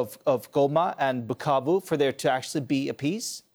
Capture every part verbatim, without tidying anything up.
of, of Goma and Bukavu for there to actually be a peace?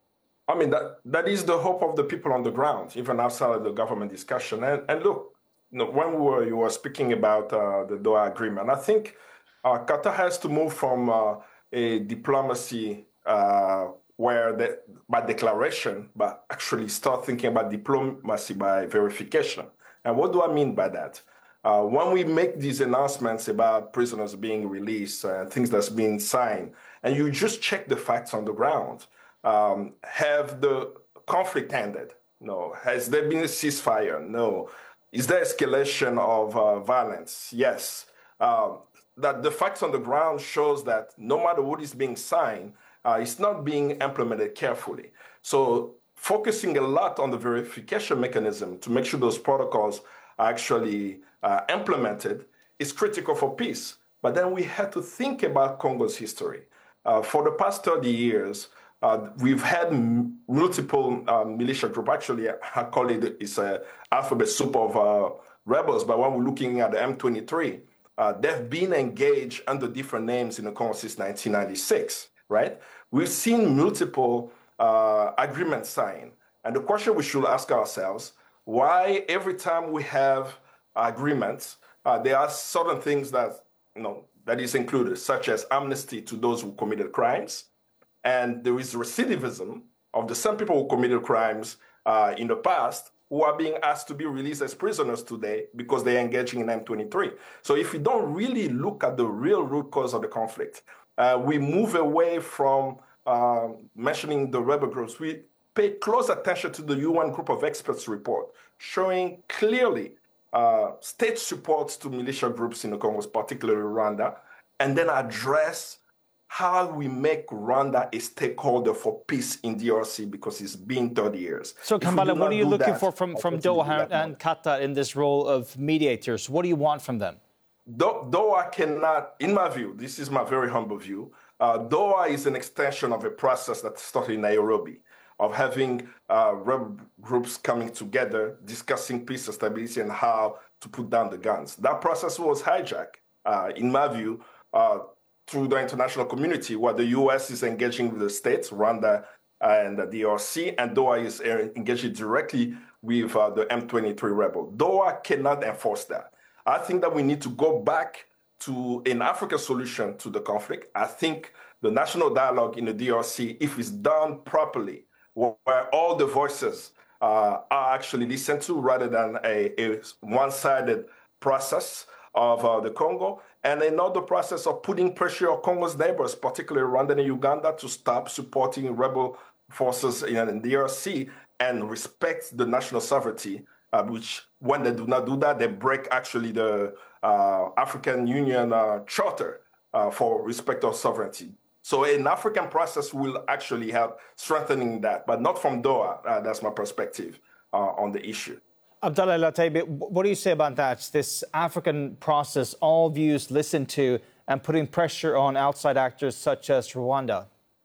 I mean, that, that is the hope of the people on the ground, even outside of the government discussion. And, and look, you know, when we were, you were speaking about uh, the Doha agreement, I think uh, Qatar has to move from uh, a diplomacy uh, where the, by declaration, but actually start thinking about diplomacy by verification. And what do I mean by that? Uh, when we make these announcements about prisoners being released and uh, things that's being signed, and you just check the facts on the ground, um, have the conflict ended? No. Has there been a ceasefire? No. Is there escalation of uh, violence? Yes. Uh, that the facts on the ground shows that no matter what is being signed, uh, it's not being implemented carefully. So focusing a lot on the verification mechanism to make sure those protocols are actually uh, implemented is critical for peace. But then we have to think about Congo's history. Uh, for the past thirty years, uh, we've had m- multiple uh, militia groups. Actually, I call it it's an alphabet soup of uh, rebels. But when we're looking at the M twenty-three, uh, they've been engaged under different names in the Congo since nineteen ninety-six, right? We've seen multiple uh, agreements signed. And the question we should ask ourselves, why every time we have agreements, uh, there are certain things that, you know, that is included, such as amnesty to those who committed crimes. And there is recidivism of the same people who committed crimes uh, in the past who are being asked to be released as prisoners today because they're engaging in M twenty-three. So if we don't really look at the real root cause of the conflict, uh, we move away from uh, mentioning the rebel groups. We pay close attention to the U N Group of Experts report, showing clearly uh, state supports to militia groups in the Congo, particularly Rwanda, and then address how we make Rwanda a stakeholder for peace in D R C, because it's been thirty years. So, Kambale, what are you looking that, for from, from Doha and Qatar in this role of mediators? What do you want from them? Do- Doha cannot, in my view, this is my very humble view, uh, Doha is an extension of a process that started in Nairobi, of having uh, rebel groups coming together, discussing peace and stability and how to put down the guns. That process was hijacked, uh, in my view, uh, through the international community, where the U S is engaging with the states, Rwanda and the D R C, and Doha is engaging directly with uh, the M twenty-three rebel. Doha cannot enforce that. I think that we need to go back to an African solution to the conflict. I think the national dialogue in the D R C, if it's done properly, where all the voices uh, are actually listened to rather than a, a one-sided process of uh, the Congo, and another process of putting pressure on Congo's neighbors, particularly Rwanda and Uganda, to stop supporting rebel forces in the D R C and respect the national sovereignty, uh, which when they do not do that, they break actually the uh, African Union uh, Charter uh, for respect of sovereignty. So an African process will actually help strengthening that, but not from Doha. Uh, that's my perspective uh, on the issue. Abdallah Lataibi, what do you say about that? This African process, all views listened to, and putting pressure on outside actors such as Rwanda?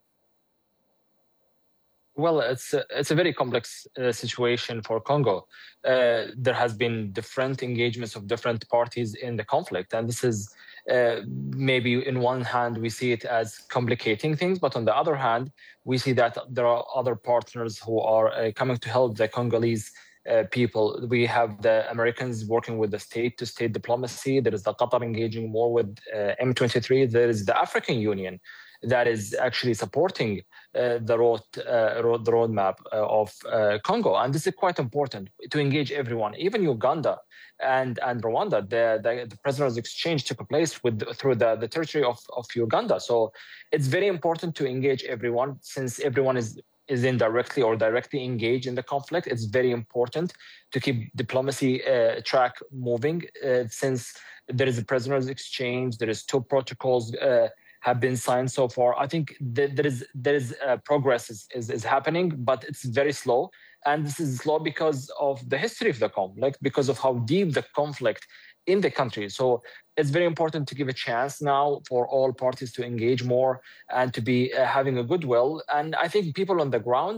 Well, it's a, it's a very complex uh, situation for Congo. Uh, there has been different engagements of different parties in the conflict, and this is uh, maybe in one hand we see it as complicating things, but on the other hand we see that there are other partners who are uh, coming to help the Congolese uh, people. We have the Americans working with the state-to-state diplomacy. There is the Qatar engaging more with uh, M twenty-three. There is the African Union that is actually supporting uh, the road, uh, road, the roadmap uh, of uh, Congo. And this is quite important to engage everyone, even Uganda and, and Rwanda. The, the, the prisoners exchange took place with, through the, the territory of, of Uganda. So it's very important to engage everyone, since everyone is, is indirectly or directly engaged in the conflict. It's very important to keep diplomacy uh, track moving, uh, since there is a prisoners exchange, there is two protocols uh, have been signed so far. I think that there is there is uh, progress is, is is happening, but it's very slow. And this is slow because of the history of the conflict, because of how deep the conflict in the country. So it's very important to give a chance now for all parties to engage more and to be uh, having a goodwill. And I think people on the ground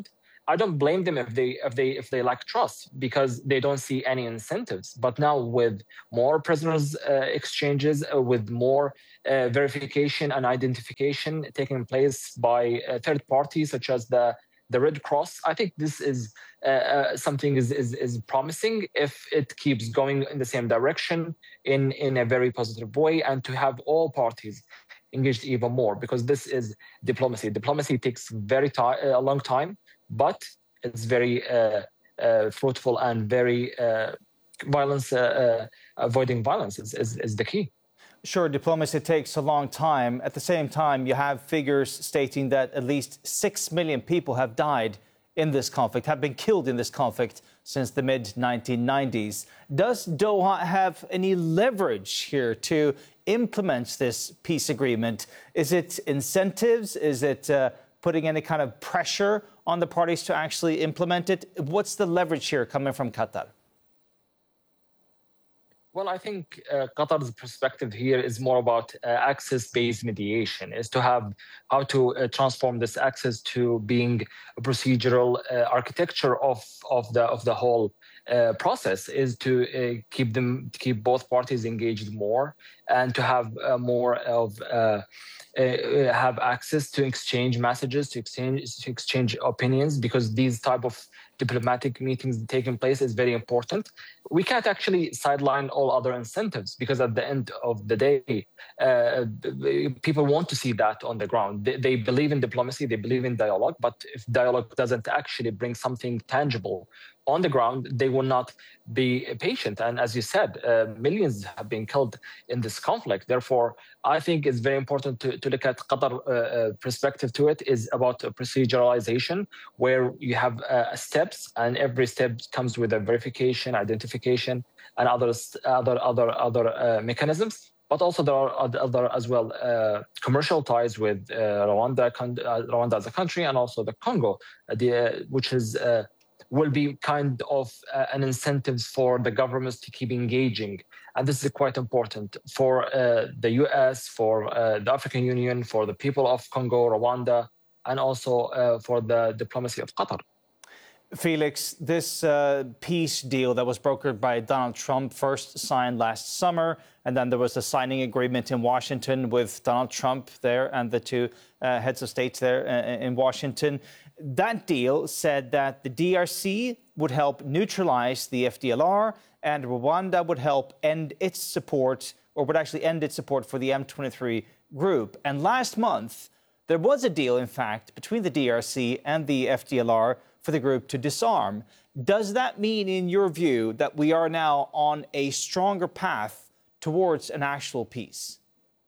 I don't blame them if they if they if they lack trust because they don't see any incentives. But now with more prisoners uh, exchanges, uh, with more uh, verification and identification taking place by uh, third parties such as the the Red Cross, I think this is uh, uh, something is, is is promising if it keeps going in the same direction in in a very positive way, and to have all parties engaged even more, because this is diplomacy. Diplomacy takes very ti- a long time, but it's very uh, uh, fruitful and very uh, violence, uh, uh, avoiding violence is, is, is the key. Sure, diplomacy takes a long time. At the same time, you have figures stating that at least six million people have died in this conflict, have been killed in this conflict since the mid nineteen nineties. Does Doha have any leverage here to implement this peace agreement? Is it incentives? Is it uh, putting any kind of pressure on the parties to actually implement it? What's the leverage here coming from Qatar? Well, I think uh, Qatar's perspective here is more about uh, access-based mediation, is to have how to uh, transform this access to being a procedural uh, architecture of, of the of the whole uh, process, is to uh, keep them to keep both parties engaged more, and to have uh, more of uh, uh, have access to exchange messages, to exchange to exchange opinions, because these type of diplomatic meetings taking place is very important. We can't actually sideline all other incentives, because at the end of the day, uh, people want to see that on the ground. They, they believe in diplomacy, they believe in dialogue, but if dialogue doesn't actually bring something tangible on the ground, they will not be patient. And as you said, uh, millions have been killed in this conflict. Therefore, I think it's very important to, to look at Qatar uh, perspective to it is about proceduralization, where you have uh, steps, and every step comes with a verification, identification, and other other other other uh, mechanisms. But also there are other as well uh, commercial ties with uh, Rwanda, uh, Rwanda as a country, and also the Congo, uh, the, uh, which is. Uh, will be kind of uh, an incentive for the governments to keep engaging. And this is quite important for uh, the U S, for uh, the African Union, for the people of Congo, Rwanda, and also uh, for the diplomacy of Qatar. Felix, this uh, peace deal that was brokered by Donald Trump first signed last summer, and then there was a signing agreement in Washington with Donald Trump there and the two uh, heads of states there uh, in Washington. That deal said that the D R C would help neutralize the F D L R, and Rwanda would help end its support, or would actually end its support for the M twenty-three group. And last month, there was a deal, in fact, between the D R C and the F D L R for the group to disarm. Does that mean, in your view, that we are now on a stronger path towards an actual peace?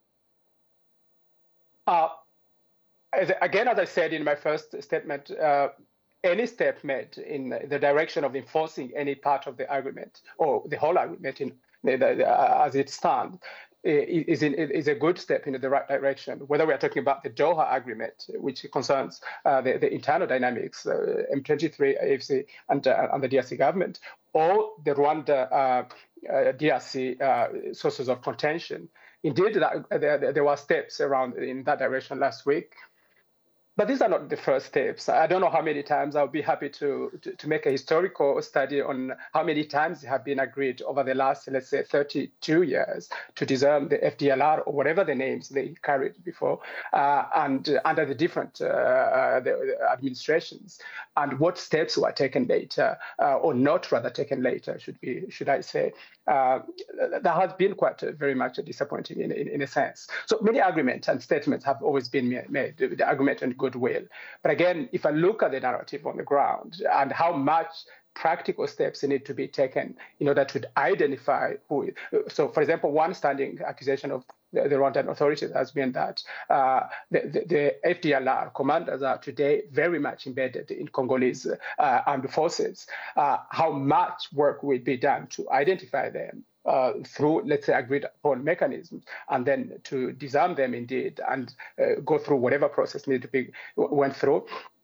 Uh, as, again, as I said in my first statement, uh, any step made in the direction of enforcing any part of the agreement, or the whole agreement in the, the, uh, as it stands, is, in, is a good step in the right direction. Whether we are talking about the Doha Agreement, which concerns uh, the, the internal dynamics, uh, M twenty-three, A F C, and, uh, and the D R C government, or the Rwanda uh, uh, D R C uh, sources of contention. Indeed, that, there, there were steps around in that direction last week. But these are not the first steps. I don't know how many times I'll be happy to, to, to make a historical study on how many times it have been agreed over the last, let's say, thirty-two years to disarm the F D L R, or whatever the names they carried before, uh, and uh, under the different uh, uh, the, the administrations, and what steps were taken later, uh, or not rather taken later, should be, should I say. Uh, that has been quite uh, very much disappointing in, in, in a sense. So many arguments and statements have always been made, the, the argument and goodwill. But again, if I look at the narrative on the ground and how much practical steps need to be taken in order to identify who. So, for example, one standing accusation of the, the Rwandan authorities has been that uh, the, the, the F D L R commanders are today very much embedded in Congolese uh, armed forces. Uh, how much work will be done to identify them uh, through, let's say, agreed upon mechanisms, and then to disarm them indeed, and uh, go through whatever process needed to be went through.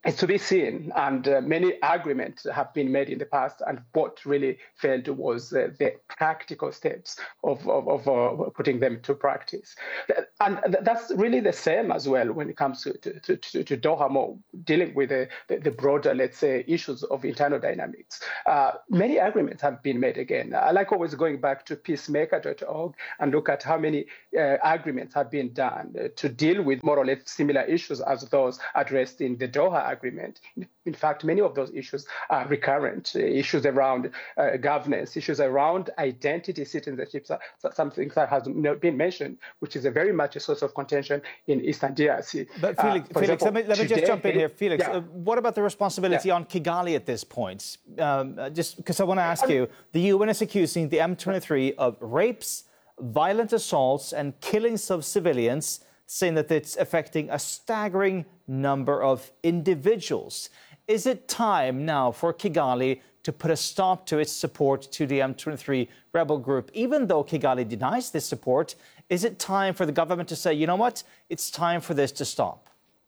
is to be seen, and uh, many agreements have been made in the past, and what really failed was uh, the practical steps of, of, of uh, putting them to practice. And that's really the same as well when it comes to, to, to, to Doha more, dealing with the, the, the broader, let's say, issues of internal dynamics. Uh, many agreements have been made again. I like always going back to peacemaker dot org and look at how many uh, agreements have been done uh, to deal with more or less similar issues as those addressed in the Doha agreement. In fact, many of those issues are recurrent, uh, issues around uh, governance, issues around identity, citizenship, so, so something that has been mentioned, which is a very much a source of contention in Eastern D R C. But Felix, uh, Felix example, let me, let me today, just jump in here. Felix, yeah. uh, what about the responsibility yeah. on Kigali at this point? Um, uh, just because I want to ask you, the U N is accusing the M twenty-three of rapes, violent assaults and killings of civilians, saying that it's affecting a staggering number of individuals. Is it time now for Kigali to put a stop to its support to the M twenty-three rebel group? Even though Kigali denies this support, is it time for the government to say, you know what, it's time for this to stop?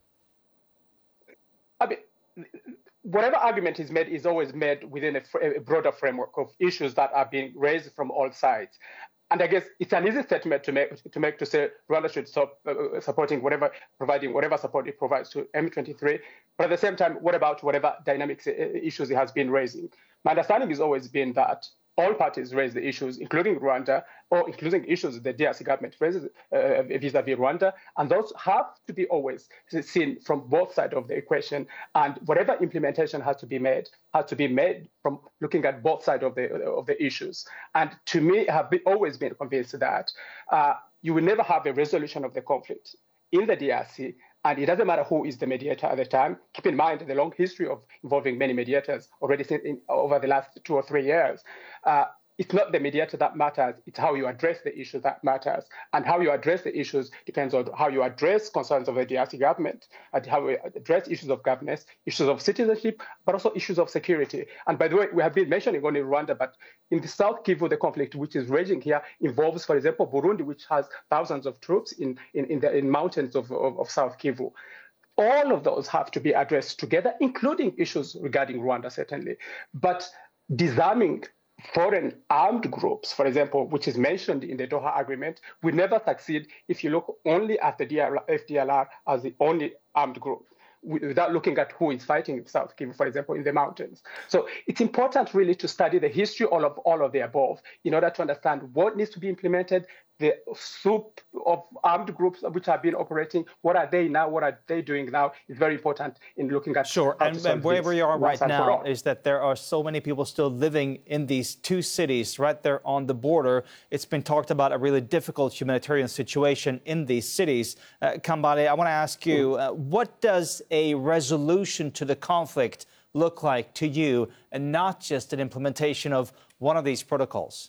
I mean, whatever argument is made is always made within a, fr- a broader framework of issues that are being raised from all sides. And I guess it's an easy statement to make to make to say Rwanda should stop uh, supporting whatever, providing whatever support it provides to M twenty-three. But at the same time, what about whatever dynamics uh, issues it has been raising? My understanding has always been that all parties raise the issues, including Rwanda, or including issues the D R C government raises uh, vis-a-vis Rwanda, and those have to be always seen from both sides of the equation. And whatever implementation has to be made has to be made from looking at both sides of the of the issues. And to me, I have been, always been convinced that uh, you will never have a resolution of the conflict in the D R C. And it doesn't matter who is the mediator at the time. Keep in mind the long history of involving many mediators already in, over the last two or three years. Uh, it's not the mediator that matters, it's how you address the issue that matters. And how you address the issues depends on how you address concerns of the D R C government, and how we address issues of governance, issues of citizenship, but also issues of security. And by the way, we have been mentioning only Rwanda, but in the South Kivu, the conflict which is raging here involves, for example, Burundi, which has thousands of troops in, in, in the in mountains of, of, of South Kivu. All of those have to be addressed together, including issues regarding Rwanda, certainly. But disarming foreign armed groups, for example, which is mentioned in the Doha Agreement, will never succeed if you look only at the F D L R as the only armed group, without looking at who is fighting in South Kivu, for example, in the mountains. So it's important really to study the history all of all of the above in order to understand what needs to be implemented, the soup of armed groups which have been operating, what are they now, what are they doing now, is very important in looking at. Sure, and, and wherever you are right now is that there are so many people still living in these two cities right there on the border. It's been talked about a really difficult humanitarian situation in these cities. Uh, Kambale, I want to ask you, uh, what does a resolution to the conflict look like to you, and not just an implementation of one of these protocols?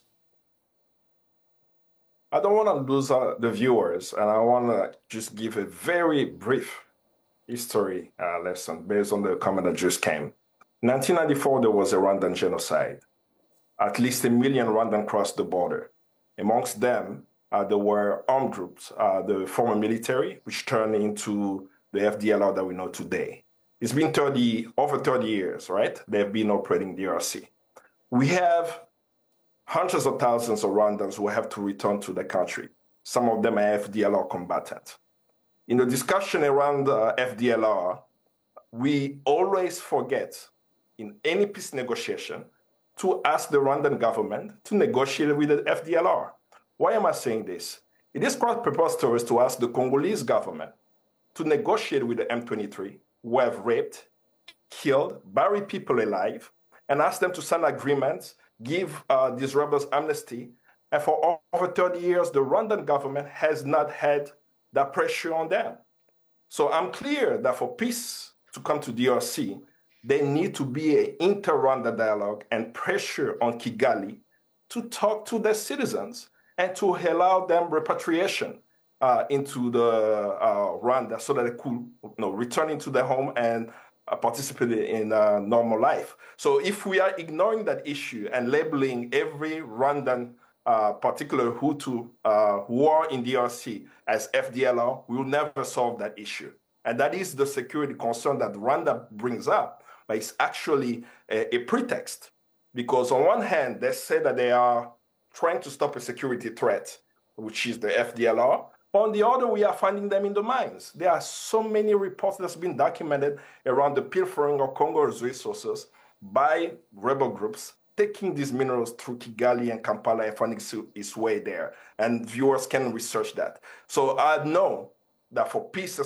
I don't want to lose uh, the viewers, and I want to just give a very brief history uh, lesson based on the comment that just came. In nineteen ninety-four, there was a Rwandan genocide. At least a million Rwandans crossed the border. Amongst them, uh, there were armed groups, uh, the former military, which turned into the F D L R that we know today. It's been thirty, over thirty years, right? They've been operating D R C. We have hundreds of thousands of Rwandans who have to return to the country. Some of them are F D L R combatants. In the discussion around uh, F D L R, we always forget in any peace negotiation to ask the Rwandan government to negotiate with the F D L R. Why am I saying this? It is quite preposterous to ask the Congolese government to negotiate with the M twenty-three, who have raped, killed, buried people alive, and ask them to sign agreements, give uh, these rebels amnesty. And for over thirty years, the Rwandan government has not had that pressure on them. So I'm clear that for peace to come to D R C, there need to be an inter-Rwanda dialogue and pressure on Kigali to talk to their citizens and to allow them repatriation uh, into the uh, Rwanda so that they could you know, return into their home and uh, participate in uh, normal life. So if we are ignoring that issue and labeling every Rwandan, uh, particular Hutu uh, who are in D R C as F D L R, we will never solve that issue. And that is the security concern that Rwanda brings up, but it's actually a, a pretext. Because on one hand, they say that they are trying to stop a security threat, which is the F D L R. On the other, we are finding them in the mines. There are so many reports that's been documented around the pilfering of Congo's resources by rebel groups, taking these minerals through Kigali and Kampala and finding its way there. And viewers can research that. So I know that for peace